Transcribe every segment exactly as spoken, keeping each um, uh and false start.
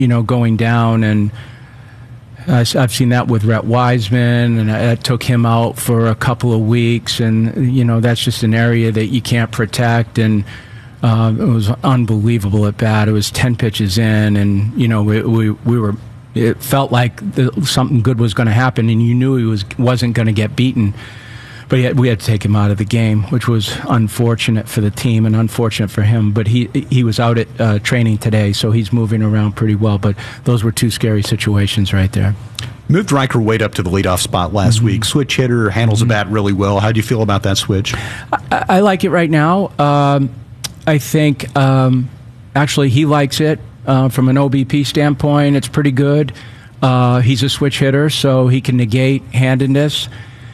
you know, going down, and uh, I've seen that with Rhett Wiseman, and I, I took him out for a couple of weeks, and you know, that's just an area that you can't protect, and uh, it was unbelievable at bat. It was ten pitches in, and you know, we we, we were. It felt like the, something good was going to happen, and you knew he was wasn't going to get beaten. But yet we had to take him out of the game, which was unfortunate for the team and unfortunate for him. But he he was out at uh, training today, so he's moving around pretty well. But those were two scary situations right there. Moved Riker Wade up to the leadoff spot last mm-hmm. week. Switch hitter, handles mm-hmm. the bat really well. How do you feel about that switch? I, I like it right now. Um, I think um, actually he likes it uh, from an O B P standpoint. It's pretty good. Uh, he's a switch hitter, so he can negate handedness.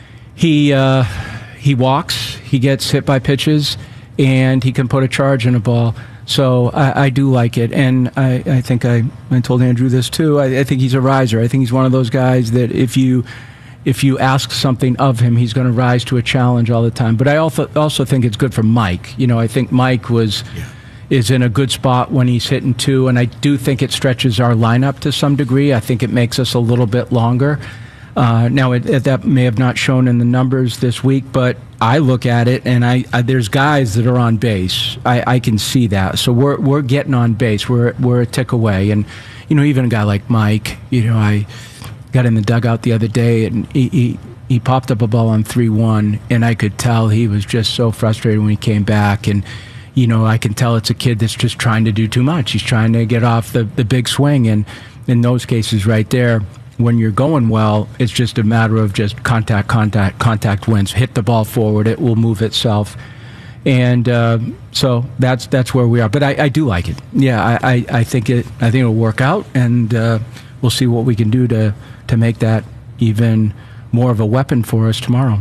He uh, he walks, he gets hit by pitches, and he can put a charge in a ball. So I, I do like it, and I, I think I, I told Andrew this too. I, I think he's a riser. I think he's one of those guys that if you if you ask something of him, he's going to rise to a challenge all the time. But I also also think it's good for Mike. You know, I think Mike was yeah. is in a good spot when he's hitting two, and I do think it stretches our lineup to some degree. I think it makes us a little bit longer. Uh, now, it, it, that may have not shown in the numbers this week, but I look at it, and I, I there's guys that are on base. I, I can see that. So we're we're getting on base. We're we're a tick away, and you know, even a guy like Mike. You know, I got in the dugout the other day, and he he, he popped up a ball on three one, and I could tell he was just so frustrated when he came back. And you know, I can tell it's a kid that's just trying to do too much. He's trying to get off the the big swing, and in those cases, right there. When you're going well, it's just a matter of just contact, contact, contact wins. Hit the ball forward; it will move itself, and uh, so that's that's where we are. But I, I do like it. Yeah, I, I, I think it. I think it'll work out, and uh, we'll see what we can do to to make that even more of a weapon for us tomorrow.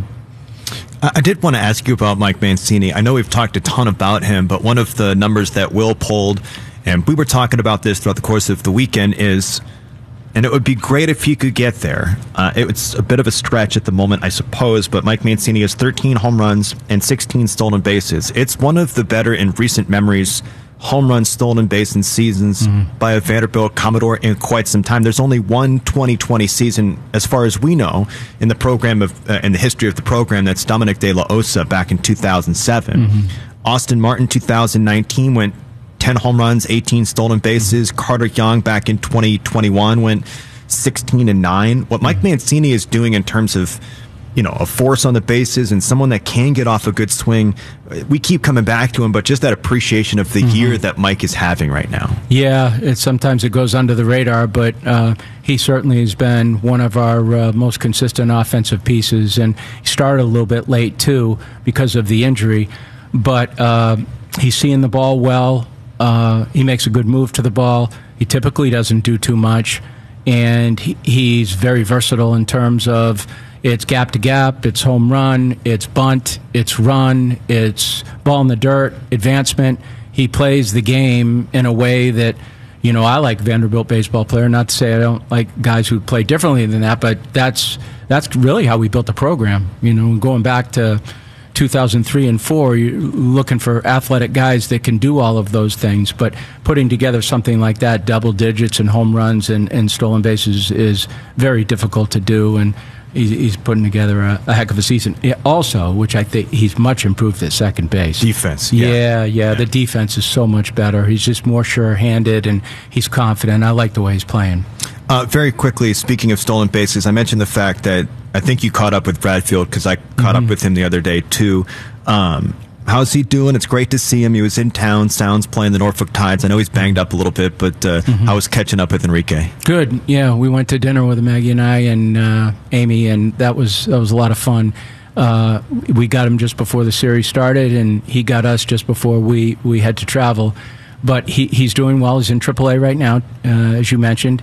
I did want to ask you about Mike Mancini. I know we've talked a ton about him, but one of the numbers that Will pulled, and we were talking about this throughout the course of the weekend, is. And it would be great if he could get there. Uh, it's a bit of a stretch at the moment, I suppose, but Mike Mancini has thirteen home runs and sixteen stolen bases. It's one of the better in recent memories home run stolen base in seasons mm-hmm. by a Vanderbilt Commodore in quite some time. There's only one twenty twenty season, as far as we know, in the program of uh, in the history of the program. That's Dominic De La Osa back in two thousand seven. Mm-hmm. Austin Martin, two thousand nineteen, went ten home runs, eighteen stolen bases. Carter Young back in twenty twenty-one went sixteen and nine. What Mike Mancini is doing in terms of, you know, a force on the bases and someone that can get off a good swing, we keep coming back to him, but just that appreciation of the mm-hmm. year that Mike is having right now. Yeah, it, sometimes it goes under the radar, but uh, he certainly has been one of our uh, most consistent offensive pieces, and he started a little bit late, too, because of the injury, but uh, he's seeing the ball well. Uh, he makes a good move to the ball. He typically doesn't do too much, and he, he's very versatile in terms of it's gap to gap, it's home run, it's bunt, it's run, it's ball in the dirt, advancement. He plays the game in a way that, you know, I like Vanderbilt baseball player. Not to say I don't like guys who play differently than that, but that's that's really how we built the program. You know, going back to two thousand three and four, you're looking for athletic guys that can do all of those things, but putting together something like that, double digits and home runs and, and stolen bases, is very difficult to do, and he's, he's putting together a, a heck of a season. Also, which I think he's much improved at second base. Defense. Yeah, yeah, yeah, the defense is so much better. He's just more sure-handed, and he's confident. I like the way he's playing. Uh, very quickly, speaking of stolen bases, I mentioned the fact that I think you caught up with Bradfield because I caught mm-hmm. up with him the other day, too. Um, how's he doing? It's great to see him. He was in town. Sounds playing the Norfolk Tides. I know he's banged up a little bit, but uh, mm-hmm. I was catching up with Enrique. Good. Yeah, we went to dinner with Maggie and I and uh, Amy, and that was that was a lot of fun. Uh, we got him just before the series started, and he got us just before we, we had to travel. But he, he's doing well. He's in triple A right now, uh, as you mentioned.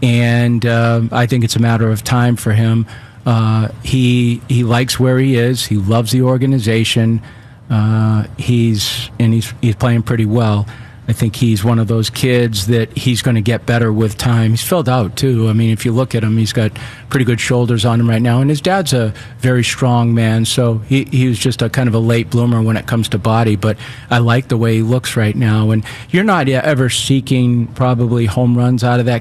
And uh, I think it's a matter of time for him. Uh, he he likes where he is. He loves the organization. Uh, he's and he's he's playing pretty well. I think he's one of those kids that he's going to get better with time. He's filled out, too. I mean, if you look at him, he's got pretty good shoulders on him right now. And his dad's a very strong man, so he, he was just a kind of a late bloomer when it comes to body. But I like the way he looks right now. And you're not ever seeking probably home runs out of that